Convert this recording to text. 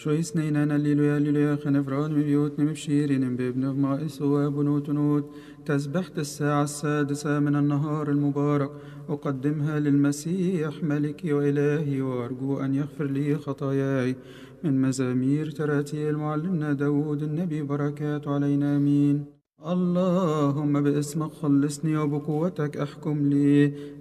شوي سنينان الليلويا خنفران مبيوت مبشيرين بابن غمائس وابنوت تسبحت الساعة 6 من النهار المبارك أقدمها للمسيح ملكي وإلهي وأرجو أن يغفر لي خطاياي من مزامير تراتيل معلمنا داود النبي بركات علينا آمين. اللهم باسمك خلصني وبقوتك احكم لي